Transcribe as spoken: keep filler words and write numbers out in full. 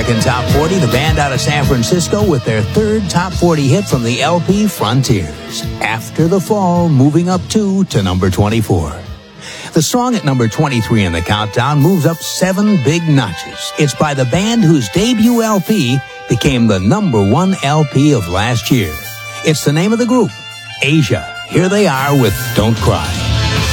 American Top forty, the band out of San Francisco with their third Top forty hit from the L P Frontiers. After the Fall, moving up two to number twenty-four. The song at number twenty-three in the countdown moves up seven big notches. It's by the band whose debut L P became the number one L P of last year. It's the name of the group, Asia. Here they are with Don't Cry.